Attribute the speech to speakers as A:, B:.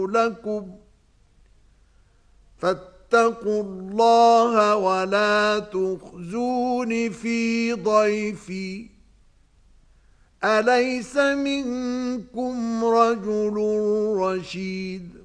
A: لكم فاتقوا الله ولا تخزون في ضيفي أليس منكم رجل رشيد